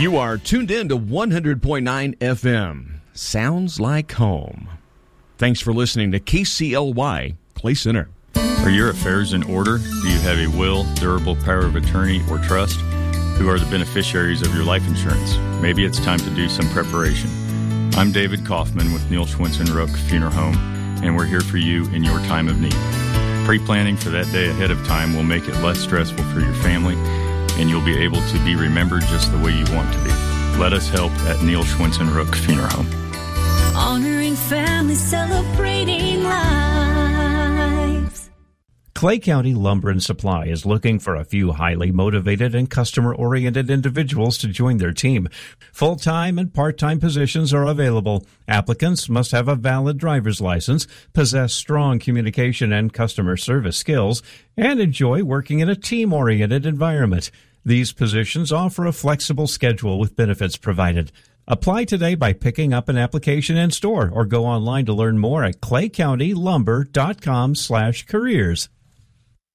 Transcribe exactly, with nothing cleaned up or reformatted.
You are tuned in to one hundred point nine F M. Sounds like home. Thanks for listening to K C L Y, Clay Center. Are your affairs in order? Do you have a will, durable power of attorney, or trust? Who are the beneficiaries of your life insurance? Maybe it's time to do some preparation. I'm David Kaufman with Neil Schwinson Rook Funeral Home, and we're here for you in your time of need. Pre-planning for that day ahead of time will make it less stressful for your family, and you'll be able to be remembered just the way you want to be. Let us help at Neil Schwinson Rook Funeral Home. Honoring families, celebrating lives. Clay County Lumber and Supply is looking for a few highly motivated and customer-oriented individuals to join their team. Full-time and part-time positions are available. Applicants must have a valid driver's license, possess strong communication and customer service skills, and enjoy working in a team-oriented environment. These positions offer a flexible schedule with benefits provided. Apply today by picking up an application in store or go online to learn more at clay county lumber dot com slash careers.